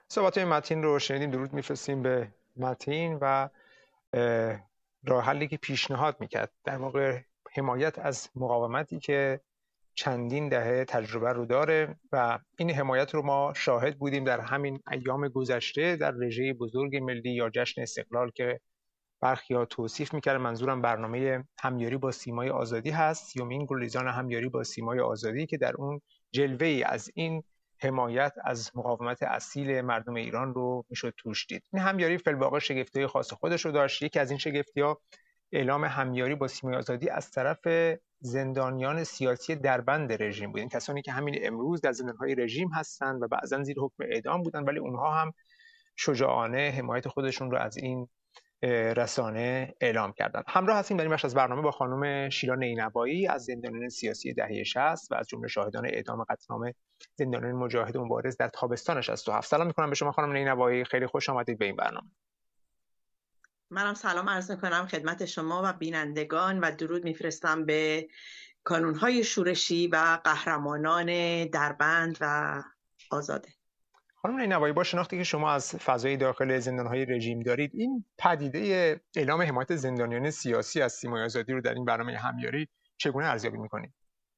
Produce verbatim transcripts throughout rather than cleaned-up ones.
صحبت های متین رو شنیدیم. درود میفرستیم به متین و راه حلی که پیشنهاد میکرد، در واقع حمایت از مقاومتی که چندین دهه تجربه رو داره و این حمایت رو ما شاهد بودیم در همین ایام گذشته در رژه بزرگ ملی یا جشن استقلال که برخی‌ها توصیف میکردن. منظورم برنامه همیاری با سیمای آزادی هست، سیومین گلیزان همیاری با سیمای آزادی، که در اون جلوه‌ای از این حمایت از مقاومت اصیل مردم ایران رو میشد توش دید. این همیاری فی‌الواقع شگفتی‌های خاص خودش رو داشت. یکی از این شگفتی‌ها اعلام همیاری با سیمای آزادی از طرف زندانیان سیاسی دربند رژیم بود. این کسانی که همین امروز در زندان‌های رژیم هستند و بعضا زیر حکم اعدام بودند، ولی اونها هم شجاعانه حمایت خودشون رو از این رسانه اعلام کردند. همراه هستیم در این بخش از برنامه با خانم شیلا نینوایی از زندانیان سیاسی دهه شصت و از جمله شاهدان اعدام قتل عام زندانیان مجاهد و مبارز در تابستان شصت و هفت. سلام می‌کنم به شما خانم نینوایی، خیلی خوش آمدید به این برنامه. منم سلام عرض میکنم خدمت شما و بینندگان و درود میفرستم به کانونهای شورشی و قهرمانان دربند و آزاده. خانم نینوایی، با شناختی که شما از فضای داخل زندان‌های رژیم دارید، این پدیده اعلام حمایت زندانیان سیاسی از سیمای آزادی رو در این برنامه همیاری چگونه ارزیابی می‌کنید؟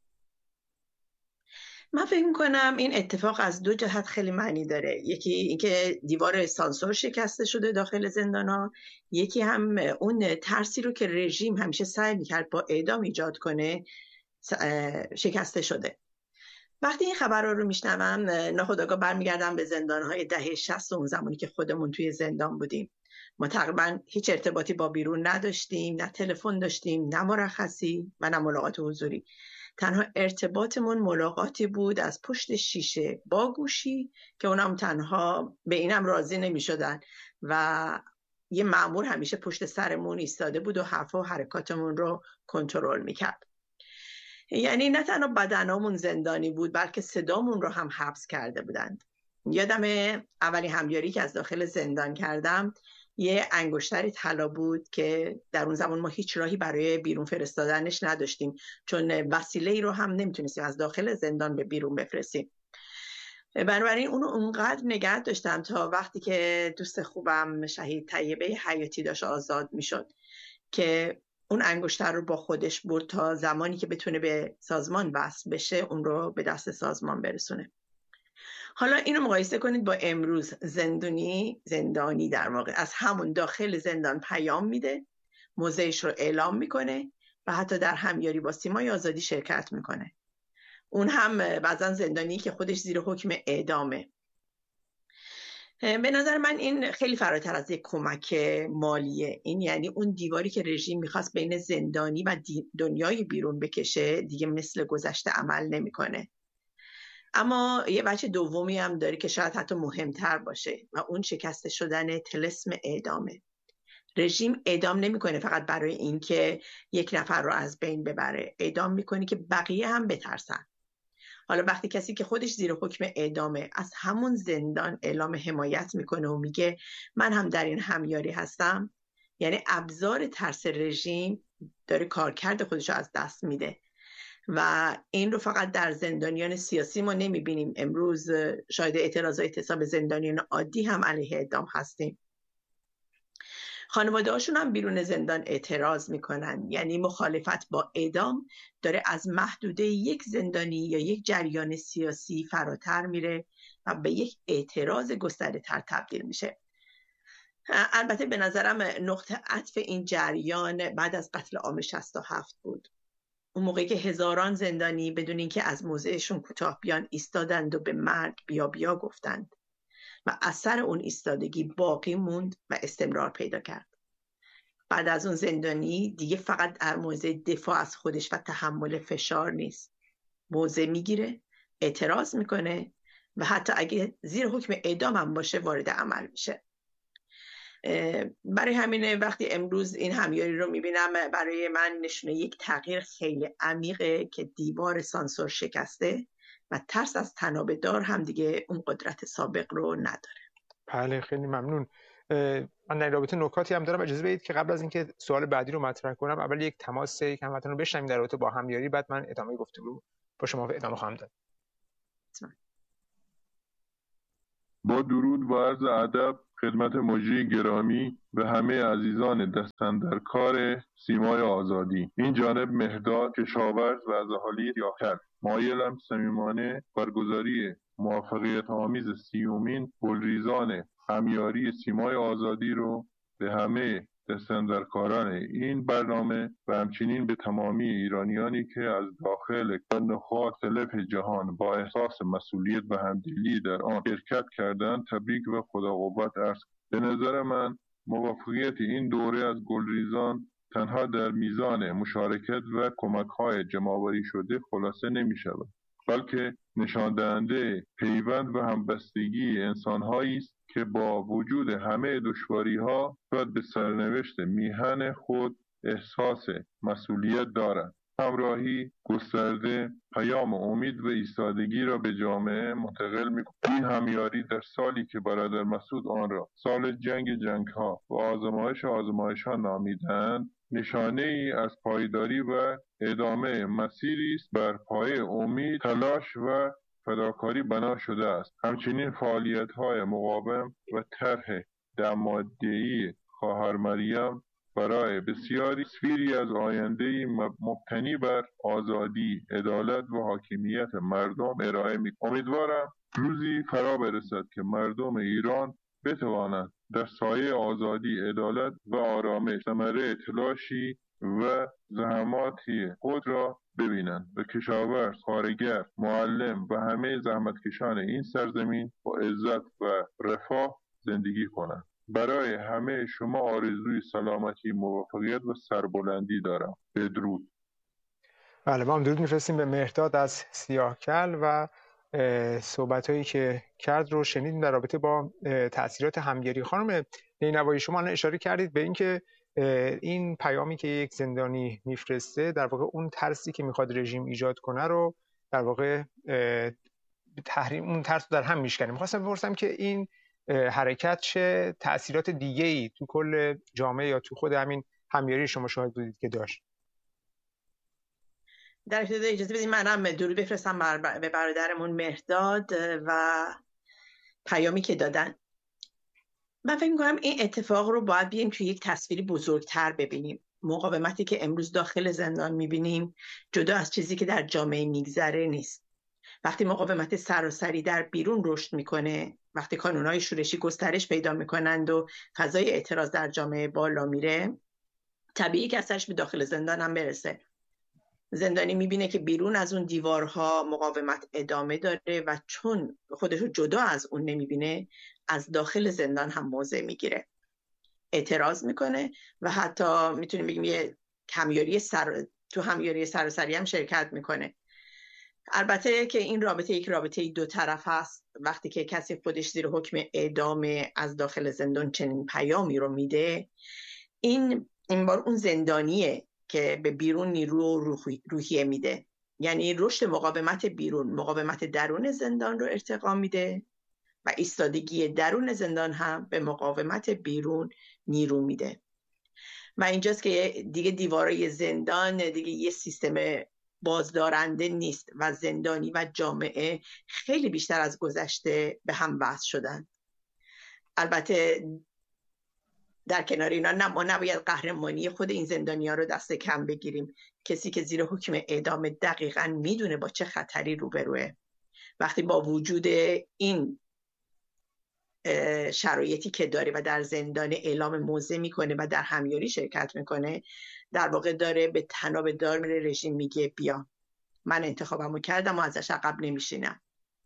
من فکر میکنم این اتفاق از دو جهت خیلی معنی داره. یکی اینکه دیوار سانسور شکسته شده داخل زندان‌ها، یکی هم اون ترسی رو که رژیم همیشه سعی میکرد با اعدام ایجاد کنه شکسته شده. وقتی این خبرها رو میشنوم ناخودآگاه برمیگردم به زندان‌های دهه شصت، اون زمانی که خودمون توی زندان بودیم. ما تقریبا هیچ ارتباطی با بیرون نداشتیم، نه تلفن داشتیم، نه مرخصی و نه ملاقات حضوری. تنها ارتباطمون ملاقاتی بود از پشت شیشه با گوشی که اونم تنها به اینم راضی نمی‌شدن و یه مأمور همیشه پشت سرمون ایستاده بود و حرف و حرکاتمون رو کنترل میکرد. یعنی نه تنها بدنامون زندانی بود بلکه صدامون رو هم حبس کرده بودند. یادم اولین همیاری که از داخل زندان کردم یه انگشتری طلا بود که در اون زمان ما هیچ راهی برای بیرون فرستادنش نداشتیم، چون وسیله‌ای رو هم نمیتونستیم از داخل زندان به بیرون بفرستیم. بنابراین اونو اونقدر نگه داشتم تا وقتی که دوست خوبم شهید طیبه حیاتی داشت آزاد میشد که اون انگشتر رو با خودش برد تا زمانی که بتونه به سازمان وصل بشه اون رو به دست سازمان برسونه. حالا اینو مقایسه کنید با امروز. زندانی زندانی در واقع از همون داخل زندان پیام میده، موضعش رو اعلام میکنه و حتی در همیاری با سیمای آزادی شرکت میکنه. اون هم بعضا زندانی که خودش زیر حکم اعدامه. به نظر من این خیلی فراتر از یک کمک مالیه. این یعنی اون دیواری که رژیم میخواست بین زندانی و دنیای بیرون بکشه دیگه مثل گذشته عمل نمیکنه. اما یه بچه دومی هم داره که شاید حتی مهمتر باشه و اون شکسته شدن طلسم اعدامه. رژیم اعدام نمیکنه فقط برای اینکه یک نفر رو از بین ببره، اعدام میکنه که بقیه هم بترسن. حالا وقتی کسی که خودش زیر حکم اعدامه از همون زندان اعلام حمایت میکنه و میگه من هم در این همیاری هستم، یعنی ابزار ترس رژیم داره کارکرد خودش رو از دست میده و این رو فقط در زندانیان سیاسی ما نمیبینیم. امروز شاید اعتراضات اعتصاب زندانیان عادی هم علیه اعدام هستیم. خانواده هاشون هم بیرون زندان اعتراض میکنن. یعنی مخالفت با اعدام داره از محدوده یک زندانی یا یک جریان سیاسی فراتر میره و به یک اعتراض گسترده تر تبدیل میشه. البته به نظرم نقطه عطف این جریان بعد از قتل عام شصت و هفت بود. اون موقعی که هزاران زندانی بدون اینکه از موضعشون کوتاه بیان ایستادند و به مرگ بیا بیا گفتند و اثر اون ایستادگی باقی موند و استمرار پیدا کرد. بعد از اون زندانی دیگه فقط در موضع دفاع از خودش و تحمل فشار نیست، موضع میگیره، اعتراض میکنه و حتی اگه زیر حکم اعدام هم باشه وارد عمل میشه. برای همین وقتی امروز این همیاری رو میبینم برای من نشونه یک تغییر خیلی عمیقه که دیوار سانسور شکسته و ترس از تنابه دار هم دیگه اون قدرت سابق رو نداره. بله، خیلی ممنون. من در رابطه نکاتی هم دارم. اجازه بدید که قبل از اینکه سوال بعدی رو مطرح کنم اول یک تماس یک هموطن رو بشنویم در رابطه با همیاری، بعد من ادامه گفتگو با شما ادامه خواهم داد. با درود و عرض ادب خدمت مجری گرامی و همه عزیزان دستاندرکار سیمای آزادی. این جانب مهرداد کشاورز و از اهالی سیاهکل. مایلم صمیمانه برگزاری موفقیت آمیز سیومین گلریزان همیاری سیمای آزادی رو به همه دستاندرکاران این برنامه و همچنین به تمامی ایرانیانی که از داخل نقاط مختلف جهان با احساس مسئولیت و همدلی در آن شرکت کردند تبریک و خدا قوت عرض. به نظر من موفقیت این دوره از گلریزان تنها در میزان مشارکت و کمک‌های جمع‌آوری شده خلاصه نمی‌شود، بلکه نشان دهنده پیوند و همبستگی انسان‌هایی است که با وجود همه دشواری‌ها باید به سرنوشت میهن خود احساس مسئولیت دارند. همراهی گسترده پیام امید و ایستادگی را به جامعه منتقل می‌کند. این همیاری در سالی که برادر مسعود آن را سال جنگ جنگ‌ها و آزمایش آزمایش‌ها نامیدند، نشانه ای از پایداری و ادامه مسیری است بر پایه امید، تلاش و فداکاری بنا شده است. همچنین فعالیت‌های مقاوم و طرح دماده‌ای خواهر مریم برای بسیاری تصویری از آینده‌ای مبتنی بر آزادی، عدالت و حاکمیت مردم ارائه می. امیدوارم روزی فرا برسد که مردم ایران بتوانند در سایه آزادی، عدالت و آرامش ثمره تلاشی و زحماتی خود را ببینند و کشاورز، کارگر، معلم و همه زحمتکشان این سرزمین با عزت و رفاه زندگی کنند. برای همه شما آرزوی سلامتی، موفقیت و سربلندی دارم. بدرود. بله، ما هم درود میفرستیم به مهرداد از سیاهکل و صحبت‌هایی که کرد رو شنیدیم در رابطه با تأثیرات همیاری. خانم نینوایی، شما الان اشاره کردید به اینکه این پیامی که یک زندانی میفرسته در واقع اون ترسی که میخواد رژیم ایجاد کنه رو در واقع تحریم اون ترس رو در هم میشکنه. میخواستم بپرسم که این حرکت چه تأثیرات دیگه‌ای تو کل جامعه یا تو خود همین همیاری شما شاهد بودید که داشت؟ در ابتدا اجازه بدید منم درود بفرستم بر به برادرمون مهرداد و پیامی که دادن. من فکر می‌کنم این اتفاق رو باید بیایم توی یک تصویری بزرگتر ببینیم. مقاومتی که امروز داخل زندان می‌بینیم جدا از چیزی که در جامعه میگذره نیست. وقتی مقاومت سراسری در بیرون رشد میکنه، وقتی کانون‌های شورشی گسترش پیدا میکنند و فضای اعتراض در جامعه بالا میره، طبیعی که اثرش به داخل زندان هم برسه. زندانی میبینه که بیرون از اون دیوارها مقاومت ادامه داره و چون خودش رو جدا از اون نمیبینه، از داخل زندان هم موضع میگیره، اعتراض میکنه و حتی میتونیم بگیم یه همیاری سر تو همیاری سراسری هم شرکت میکنه. البته که این رابطه یک رابطه دو طرف هست. وقتی که کسی خودش زیر حکم اعدام از داخل زندان چنین پیامی رو میده، این این بار اون زندانیه که به بیرون نیرو روحی، روحیه میده. یعنی رشد مقاومت بیرون مقاومت درون زندان رو ارتقا میده و ایستادگی درون زندان هم به مقاومت بیرون نیرو میده. و اینجاست که دیگه دیوارای زندان دیگه یه سیستم بازدارنده نیست و زندانی و جامعه خیلی بیشتر از گذشته به هم وصل شدن. البته در کنار اینا نه، ما نباید قهرمانی خود این زندانی‌ها رو دست کم بگیریم. کسی که زیر حکم اعدام دقیقاً میدونه با چه خطری روبروه. وقتی با وجود این شرایطی که داره و در زندان اعلام موضع میکنه و در همیاری شرکت میکنه، در واقع داره به تناب دار میره. رژیم میگه بیا، من انتخابمو کردم و ازش عقب نمیشینم.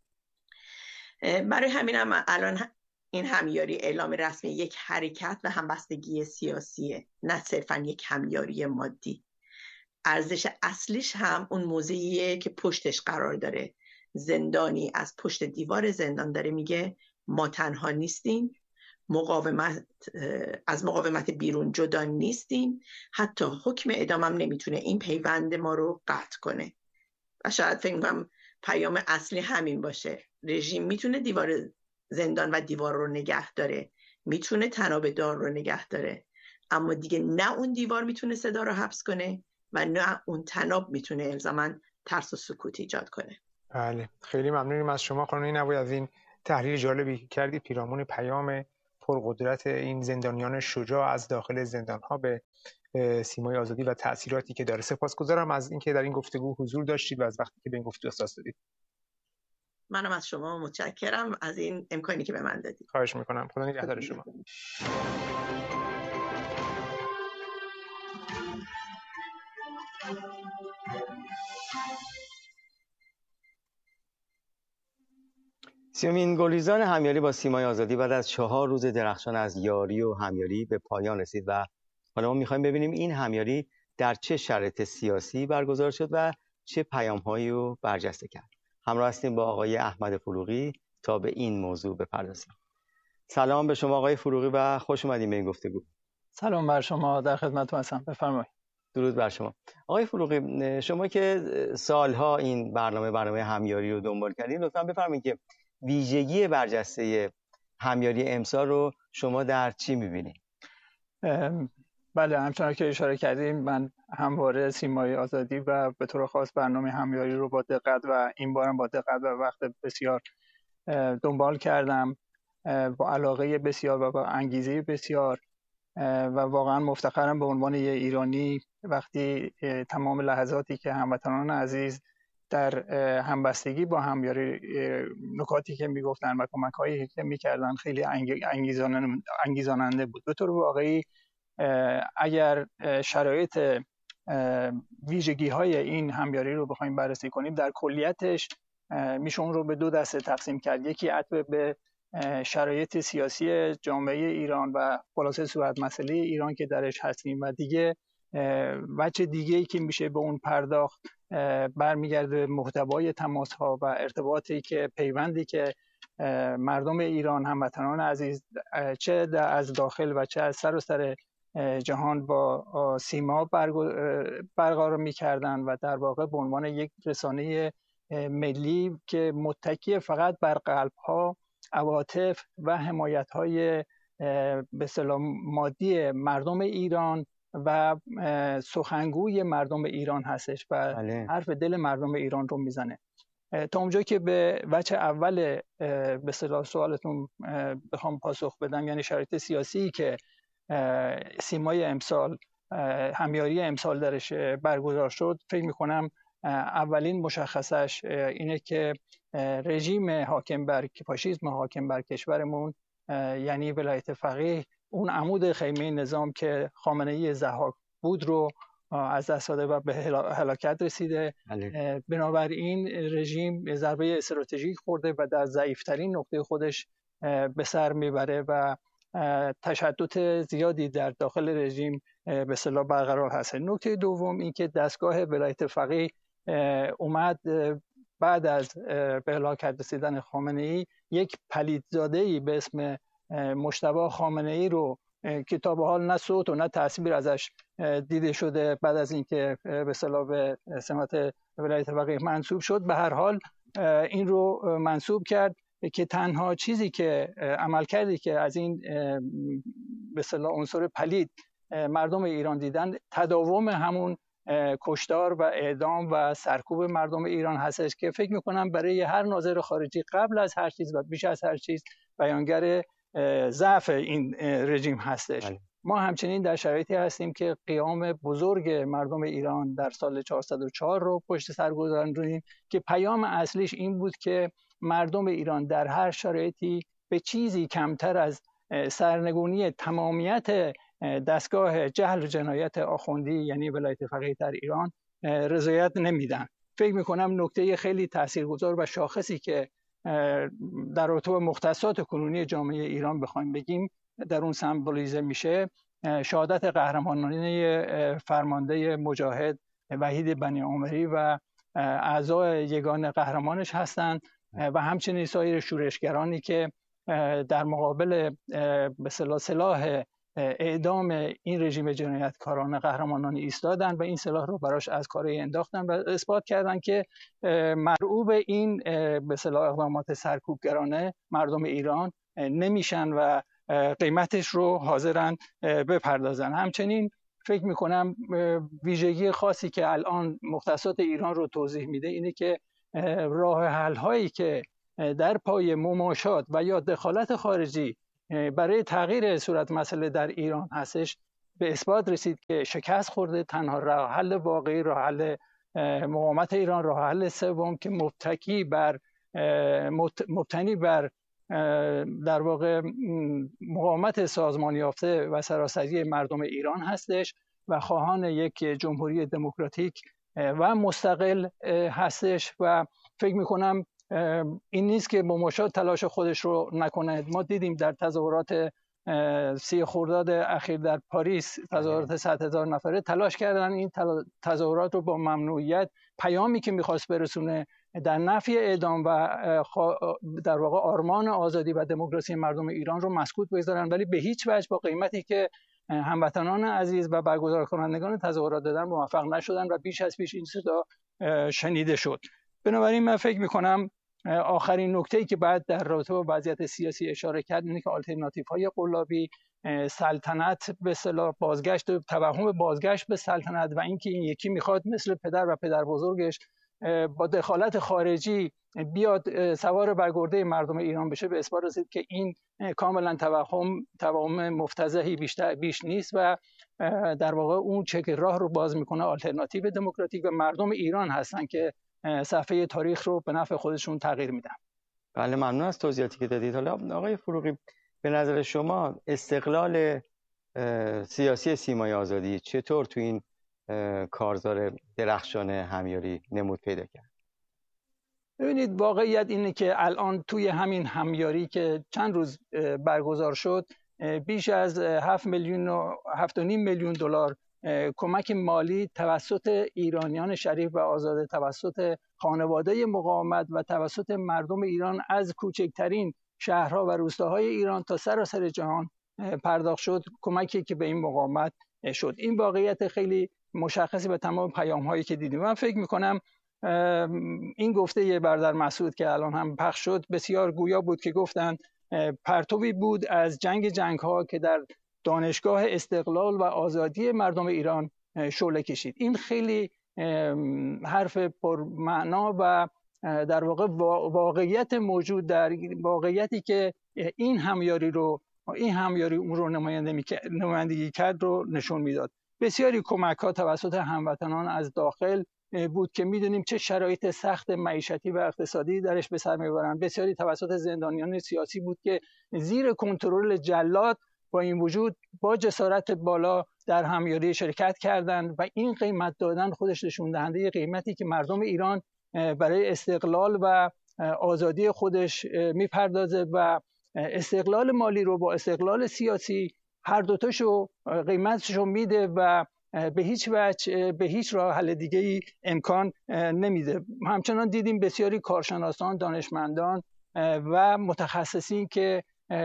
برای همینم الان این همیاری اعلام رسمی یک حرکت و همبستگی سیاسیه، نه صرفا یک همیاری مادی. ارزش اصلیش هم اون موضعیه که پشتش قرار داره. زندانی از پشت دیوار زندان داره میگه ما تنها نیستیم، مقاومت از مقاومت بیرون جدا نیستیم، حتی حکم اعدام هم نمیتونه این پیوند ما رو قطع کنه. و شاید فکر کنم پیام اصلی همین باشه. رژیم میتونه دیوار زندان و دیوار رو نگه داره، میتونه تناب دار رو نگه داره، اما دیگه نه اون دیوار میتونه صدا رو حبس کنه و نه اون تناب میتونه الزاماً ترس و سکوت ایجاد کنه. بله، خیلی ممنونیم از شما خانم نینوایی از این تحلیل جالبی کردید پیرامون پیام پرقدرت این زندانیان شجاع از داخل زندان‌ها به سیمای آزادی و تأثیراتی که داره. سپاسگزارم از اینکه در این گفتگو حضور داشتید و از وقتی که به این گفتگو اختصاص دادید. منم از شما متشکرم از این امکانی که به من دادید. خواهش میکنم. خدا نگهدار شما. سیومین گلریزان همیاری با سیمای آزادی بعد از چهار روز درخشان از یاری و همیاری به پایان رسید و حالا ما میخوایم ببینیم این همیاری در چه شرایط سیاسی برگزار شد و چه پیام‌هایی رو برجسته کرد. همراه هستیم با آقای احمد فروغی تا به این موضوع بپردازیم. سلام به شما آقای فروغی و خوش اومدید به این گفتگو. سلام بر شما، در خدمتتون هستم. بفرمایید. درود بر شما. آقای فروغی، شما که سالها این برنامه برنامه همیاری رو دنبال کردید، لطفاً بفرمایید که ویژگی برجسته همیاری امسال رو شما در چی می‌بینید؟ بله، همچنان که اشاره کردیم من همواره سیمای آزادی و به طور خاص برنامه همیاری رو با دقت و این بارم با دقت و وقت بسیار دنبال کردم، با علاقه بسیار و با انگیزه بسیار و واقعا مفتخرم به عنوان یه ایرانی وقتی تمام لحظاتی که هموطنان عزیز در همبستگی با همیاری نکاتی که میگفتن و کمک‌هایی که میکردن خیلی انگیزاننده بود. به طور واقعی اگر شرایط ویژگی‌های این همیاری رو بخوایم بررسی کنیم، در کلیتش میشه اون رو به دو دسته تقسیم کرد. یکی عطف به شرایط سیاسی جامعه ایران و خلاصه صورت مسئله ایران که درش هستیم و دیگه وجه دیگه‌ای که میشه به اون پرداخت برمیگرده محتوای تماس‌ها و ارتباطی که پیوندی که مردم ایران هموطنان عزیز چه از داخل و چه از سراسر جهان با سیما برقرار می‌کردن و در واقع به عنوان یک رسانه ملی که متکی فقط بر قلب‌ها، عواطف و حمایت‌های به اصطلاح مادی مردم ایران و سخنگوی مردم ایران هستش و بله. حرف دل مردم ایران رو میزنه. تا اونجا که به وجه اول به اصطلاح سوالتون بخوام پاسخ بدم، یعنی شرایط سیاسی که سیمای امسال همیاری امسال درش برگزار شد، فکر میکنم اولین مشخصش اینه که رژیم حاکم بر فاشیسم حاکم بر کشورمون، یعنی ولایت فقیه، اون عمود خیمه نظام که خامنه‌ای ضحاک بود رو از دست داده و به هلاکت رسیده. بله. بنابراین رژیم ضربه استراتژیک خورده و در ضعیفترین نقطه خودش به سر میبره و تشدد زیادی در داخل رژیم به اصطلاح برقرار هست. نکته دوم این که دستگاه ولایت فقیه اومد بعد از به هلاکت رسیدن خامنه‌ای یک پلیدزاده‌ای به اسم مجتبی خامنه‌ای رو که تا به حال نه صوت و نه تصویر ازش دیده شده بعد از اینکه به اصطلاح به سمت ولایت فقیه منصوب شد، به هر حال این رو منصوب کرد که تنها چیزی که عمل کردی که از این به اصطلاح عنصر پلید مردم ایران دیدن تداوم همون کشتار و اعدام و سرکوب مردم ایران هستش که فکر میکنم برای هر ناظر خارجی قبل از هر چیز و بیش از هر چیز بیانگر ضعف این رژیم هستش. بله. ما همچنین در شرایطی هستیم که قیام بزرگ مردم ایران در سال چهارصد و چهار رو پشت سر گذاشتیم که پیام اصلیش این بود که مردم ایران در هر شرایطی به چیزی کمتر از سرنگونی تمامیت دستگاه جهل و جنایت آخوندی یعنی ولایت فقیه در ایران رضایت نمیدن. فکر میکنم نکته خیلی تاثیرگذار و شاخصی که در رابطه با مختصات کنونی جامعه ایران بخوایم بگیم در اون سمبولیزه میشه شهادت قهرمانانه فرمانده مجاهد وحید بنی عامری و اعضای یگان قهرمانش هستند و همچنین سایر شورشگرانی که در مقابل به اصطلاح سلاح اعدام این رژیم جنایتکارانه قهرمانانه ایستادن و این سلاح رو براش از کارای انداختن و اثبات کردن که مرعوب این به اصطلاح اقدامات سرکوبگرانه مردم ایران نمیشن و قیمتش رو حاضرن بپردازن. همچنین فکر میکنم ویژگی خاصی که الان مختصات ایران رو توضیح میده اینه که راه حل هایی که در پای مماشات و یا دخالت خارجی برای تغییر صورت مسئله در ایران هستش، به اثبات رسید که شکست خورده. تنها راه حل واقعی، راه حل مقاومت ایران، راه حل سوم که مبتکی بر مبتنی بر در واقع مقاومت سازمان یافته و سراسری مردم ایران هستش و خواهان یک جمهوری دموکراتیک و مستقل هستش. و فکر میکنم این نیست که مماشات تلاش خودش رو نکنه. ما دیدیم در تظاهرات سی خرداد اخیر در پاریس، تظاهرات صد هزار نفره تلاش کردن این تظاهرات رو با ممنوعیت، پیامی که میخواست برسونه در نفی اعدام و در واقع آرمان آزادی و دموکراسی مردم ایران رو مسکوت بگذارن، ولی به هیچ وجه با قیمتی که هموطنان عزیز و برگزار کنندگان تظاهرات دادن موفق نشدن و بیش از پیش این صدا شنیده شد. بنابراین من فکر میکنم آخرین نکته‌ای که بعد در رابطه با وضعیت سیاسی اشاره کرد اینه که آلترناتیوهای قلابی، سلطنت به اصطلاح بازگشت، توهم بازگشت به سلطنت و اینکه این یکی میخواد مثل پدر و پدر بزرگش با دخالت خارجی بیاد سوار بر گرده مردم ایران بشه، به اثبات رسید که این کاملا توهم توهم مفتضحی بیشتر بیش نیست و در واقع اون چک راه رو باز میکنه آلترناتیو دموکراتیک و مردم ایران هستن که صفحه تاریخ رو به نفع خودشون تغییر میدن. بله، ممنون از توضیحاتی که دادید. حالا آقای فروغی، به نظر شما استقلال سیاسی سیمای آزادی چطور تو این کارزار درخشان همیاری نمود پیدا کرد؟ ببینید، واقعیت اینه که الان توی همین همیاری که چند روز برگزار شد، بیش از هفت میلیون و هفت و نیم میلیون دلار کمک مالی توسط ایرانیان شریف و آزاده، توسط خانواده مقاومت و توسط مردم ایران از کوچکترین شهرها و روستاهای ایران تا سراسر جهان پرداخت شد، کمکی که به این مقاومت شد. این واقعیت خیلی مشخصی به تمام پیام‌هایی که دیدیم. من فکر می‌کنم این گفته برادر مسعود که الان هم پخش شد بسیار گویا بود که گفتند پرتوی بود از جنگ جنگ‌ها که در دانشگاه استقلال و آزادی مردم ایران شعله کشید. این خیلی حرف پرمعنا و در واقع واقعیت موجود در واقعیتی که این همیاری رو این همیاری اون رو نمایندگی کرد رو نشون میداد. بسیاری کمک‌ها توسط هموطنان از داخل بود که میدونیم چه شرایط سخت معیشتی و اقتصادی درش به سر میبرند. بسیاری توسط زندانیان سیاسی بود که زیر کنترل جلاد با این وجود با جسارت بالا در همیاری شرکت کردند و این قیمت دادن خودش نشون دهنده قیمتی که مردم ایران برای استقلال و آزادی خودش میپردازه و استقلال مالی رو با استقلال سیاسی هر دوتاشو قیمتشو میده و به هیچ وجه به هیچ راه حل دیگه ای امکان نمیده. همچنان دیدیم بسیاری کارشناسان، دانشمندان و متخصصین که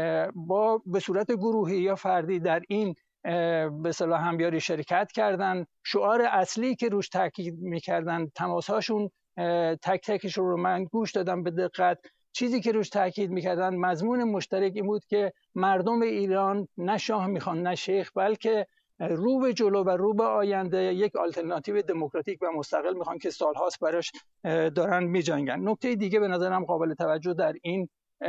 با به صورت گروهی یا فردی در این به اصطلاح همیاری شرکت کردن. شعار اصلی که روش تاکید میکردن، تماسهاشون تک تکش رو من گوش دادم به دقت، چیزی که روش تاکید میکردن مضمون مشترک این بود که مردم ایران نه شاه میخوان نه شیخ، بلکه رو به جلو و رو به آینده یک آلترناتیو دموکراتیک و مستقل میخوان که سالهاست براش دارن میجنگن. نکته دیگه به نظرم قابل توجه در این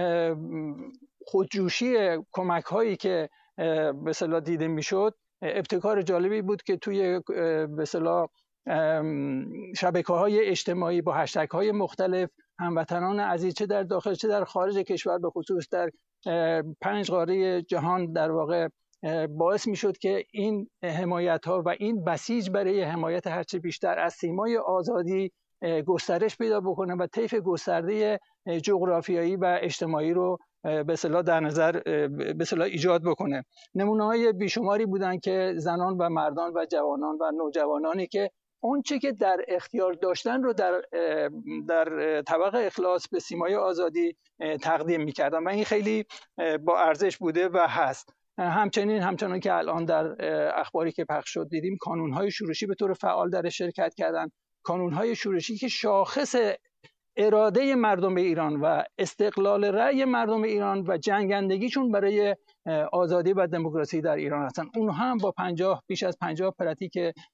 خودجوشی کمک هایی که به اصطلاح دیده میشد، ابتکار جالبی بود که توی به اصطلاح شبکه‌های اجتماعی با هشتگ های مختلف هموطنان عزیز چه در داخل چه در خارج کشور، به خصوص در پنج قاره جهان، در واقع باعث میشد که این حمایت ها و این بسیج برای حمایت هرچه بیشتر از سیمای آزادی گسترش پیدا بکنه و طیف گسترده جغرافیایی و اجتماعی رو به اصطلاح در نظر به اصطلاح ایجاد بکنه. نمونه‌های بیشماری بودن که زنان و مردان و جوانان و نوجوانانی که اون چه که در اختیار داشتن رو در در طبق اخلاص به سیمای آزادی تقدیم می‌کردن و این خیلی با ارزش بوده و هست. همچنین همچنان که الان در اخباری که پخش شد دیدیم، کانون‌های شورشی به طور فعال در شرکت کردن، کانون‌های شورشی که شاخص اراده مردم ایران و استقلال رأی مردم ایران و جنگندگیشون برای آزادی و دموکراسی در ایران هستن. اونها هم با پنجاه بیش از پنجاه پراتیک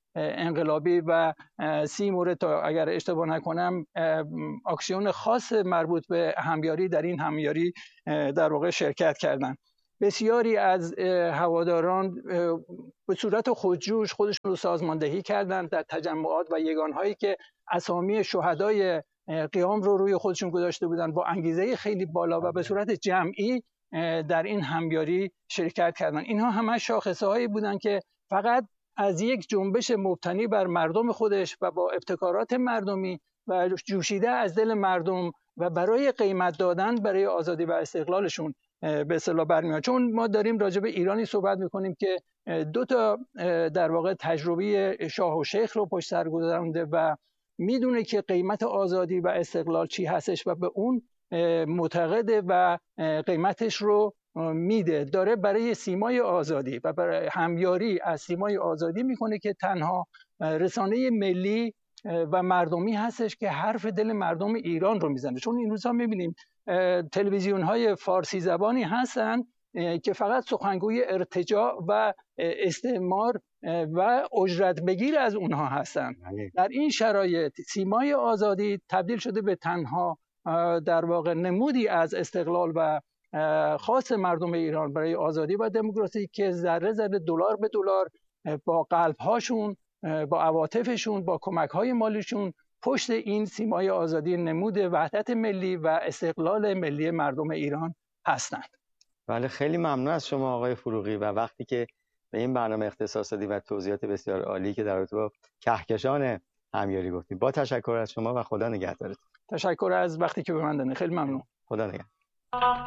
انقلابی و سی مورد تا اگر اشتباه نکنم اکسیون خاص مربوط به همیاری در این همیاری در واقع شرکت کردند. بسیاری از هواداران به صورت خودجوش خودشون رو سازماندهی کردند در تجمعات و یگانهایی که اسامی شهدای قیام رو روی خودشون گذاشته بودند، با انگیزه خیلی بالا و به صورت جمعی در این همیاری شرکت کردند. اینها همه شاخصه هایی بودند که فقط از یک جنبش مبتنی بر مردم خودش و با ابتکارات مردمی و جوشیده از دل مردم و برای قیمت دادن برای آزادی و استقلالشون به اصطلاح برمیاد. چون ما داریم راجع به ایرانی صحبت میکنیم که دو تا در واقع تجربه شاه و شیخ رو پشت سر گذرونده و میدونه که قیمت آزادی و استقلال چی هستش و به اون معتقده و قیمتش رو میده. داره برای سیمای آزادی و برای همیاری از سیمای آزادی میکنه که تنها رسانه ملی و مردمی هستش که حرف دل مردم ایران رو میزنه. چون این روزها میبینیم تلویزیون های فارسی زبانی هستن که فقط سخنگوی ارتجاع و استعمار و اجرت بگیر از اونها هستن. در این شرایط سیمای آزادی تبدیل شده به تنها در واقع نمودی از استقلال و خاص مردم ایران برای آزادی و دموکراسی که ذره ذره دلار به دلار با قلب‌هاشون، با عواطفشون، با کمک‌های مالیشون پشت این سیمای آزادی نمود وحدت ملی و استقلال ملی مردم ایران هستند. بله، خیلی ممنون از شما آقای فروغی و وقتی که به این برنامه اختصاص دادید و توضیحات بسیار عالی که در رابطه با کهکشان همیاری گفتید. با تشکر از شما و خدا نگهدارتون. تشکر از وقتی که به من دادید. خیلی ممنون. خدا نگهدار.